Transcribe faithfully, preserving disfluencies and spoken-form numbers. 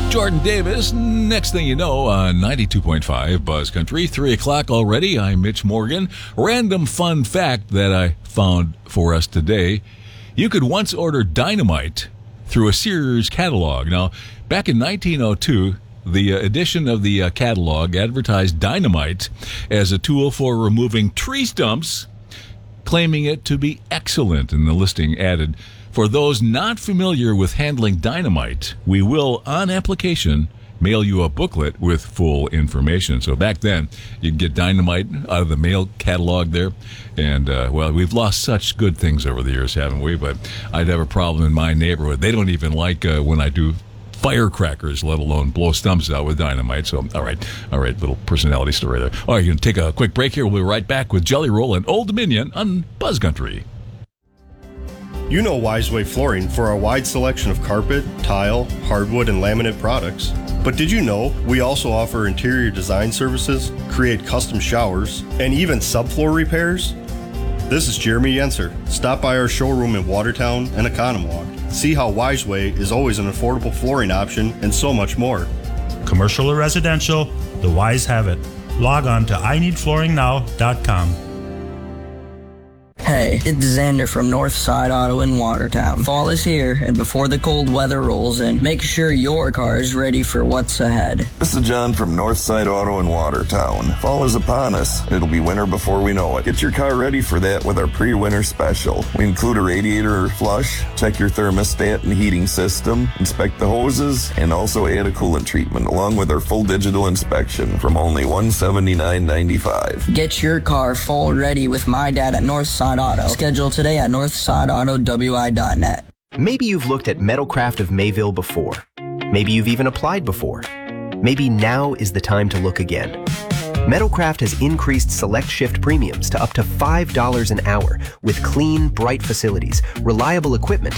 Jordan Davis. Next thing you know, on ninety-two point five Buzz Country, three o'clock already. I'm Mitch Morgan. Random fun fact that I found for us today. You could once order dynamite through a Sears catalog. Now, back in nineteen oh two, the uh, edition of the uh, catalog advertised dynamite as a tool for removing tree stumps, claiming it to be excellent. And the listing added, for those not familiar with handling dynamite, we will, on application, mail you a booklet with full information. So back then, you'd get dynamite out of the mail catalog there. And, uh, well, we've lost such good things over the years, haven't we? But I'd have a problem in my neighborhood. They don't even like uh, when I do firecrackers, let alone blow stumps out with dynamite. So, all right, all right, little personality story there. All right, you're going to take a quick break here. We'll be right back with Jelly Roll and Old Dominion on Buzz Country. You know Wiseway Flooring for our wide selection of carpet, tile, hardwood, and laminate products. But did you know we also offer interior design services, create custom showers, and even subfloor repairs? This is Jeremy Yenser. Stop by our showroom in Watertown and Oconomowoc. See how Wiseway is always an affordable flooring option and so much more. Commercial or residential, the Wise have it. Log on to I need flooring now dot com. Hey, it's Xander from Northside Auto in Watertown. Fall is here, and before the cold weather rolls in, make sure your car is ready for what's ahead. This is John from Northside Auto in Watertown. Fall is upon us. It'll be winter before we know it. Get your car ready for that with our pre-winter special. We include a radiator flush, check your thermostat and heating system, inspect the hoses, and also add a coolant treatment, along with our full digital inspection from only one hundred seventy-nine dollars and ninety-five cents. Get your car fall ready with my dad at Northside Auto. Schedule today at northside auto w i dot net. Maybe you've looked at Metalcraft of Mayville before. Maybe you've even applied before. Maybe now is the time to look again. Metalcraft has increased select shift premiums to up to five dollars an hour with clean, bright facilities, reliable equipment,